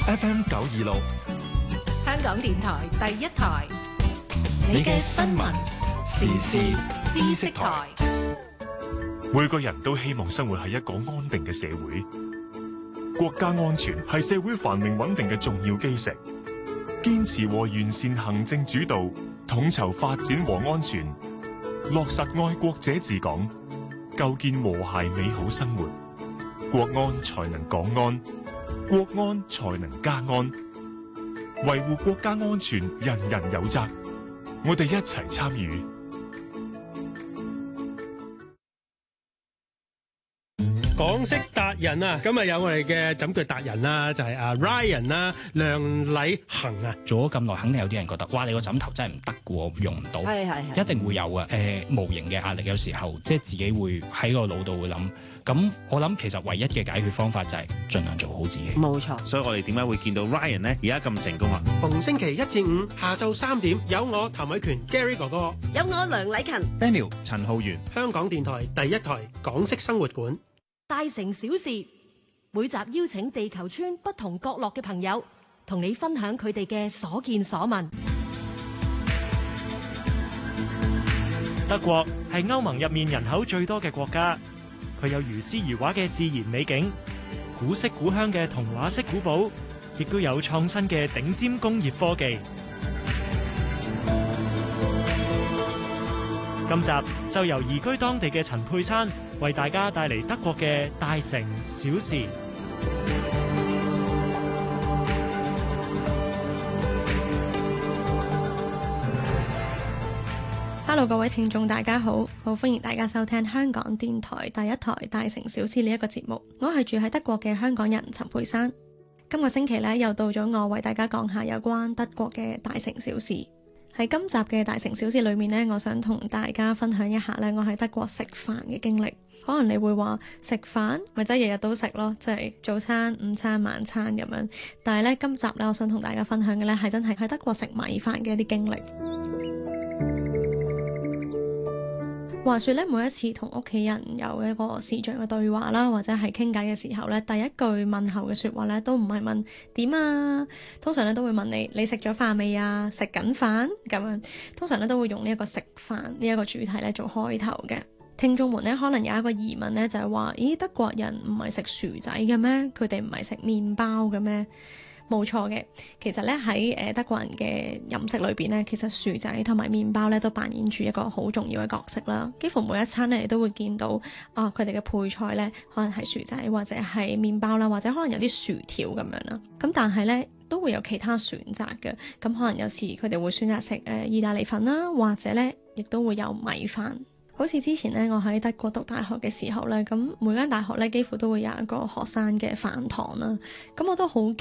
FM 926， 香港電台第一台， 你嘅新聞時事知識台。 每個人都希望生活喺一個安定嘅社會，國家安全係社會繁榮穩定嘅重要基石。堅持和完善行政主導，統籌發展和安全，落實愛國者治港，構建和諧美好生活，國安才能港安，國安才能家安。維護國家安全，人人有責，我哋一齊參與。 港式達人啊，今日有我哋嘅枕腳達人啦，就係阿 Ryan 啦，梁禮恒啊。 做咗咁耐，肯定有啲人覺得，哇！你個枕頭真係唔得嘅喎，用唔到。係一定會有嘅。無形嘅壓力，有時候即係自己會喺個腦度會諗。咁我諗其實唯一嘅解決方法就係盡量做好自己。 冇錯。 所以我哋點解會見到 Ryan 呢？而家咁成功啊？ 逢星期1至5下晝3點，有我譚偉權 Gary 哥哥， 有我梁禮勤 Daniel 陳浩源， 香港電台第一台港式生活館。 大城小事，每集邀請地球村不同角落嘅朋友，同你分享佢哋嘅所見所聞。 德國係歐盟入面人口最多嘅國家，佢有如詩如畫嘅自然美景，古色古香嘅童話式古堡，亦都有創新嘅頂尖工業科技。今集就由移居當地嘅陳佩珊為大家帶嚟德國嘅大城小事。 Hello， 各位聽眾，大家好，好歡迎大家收聽香港電台第一台大城小事呢一個節目。我係住喺德國嘅香港人陳佩珊。今個星期呢，又到咗我為大家講下有關德國嘅大城小事。喺今集嘅大城小事裏面呢，我想同大家分享一下呢，我喺德國食飯嘅經歷。可能你會話食飯咪即係日日都食咯，即係早餐、午餐、晚餐咁樣。但係呢，今集呢，我想同大家分享嘅呢，係真係喺德國食米飯嘅一啲經歷。話說咧，每一次同屋企人有一個視像嘅對話啦，或者係傾偈嘅時候咧，第一句問候嘅說話咧，都唔係問點啊，通常咧都會問你食咗飯未啊，食緊飯咁樣，通常咧都會用呢一個食飯呢一個主題咧做開頭嘅。聽眾們咧可能有一個疑問咧，就係話，咦，德國人唔係食薯仔嘅咩？佢哋唔係食麵包嘅咩？冇錯嘅，其實咧喺德國人嘅飲食裏邊咧，其實薯仔同埋麵包咧都扮演住一個好重要嘅角色啦。幾乎每一餐咧，你都會見到佢哋嘅配菜咧，可能係薯仔或者係麵包啦，或者可能有啲薯條咁樣啦。咁但係咧都會有其他選擇嘅。咁可能有時佢哋會選擇食意大利粉啦，或者咧亦都會有米飯。好似之前咧，我喺德國讀大學嘅時候咧，咁每間大學咧幾乎都會有一個學生嘅飯堂啦。咁我都好記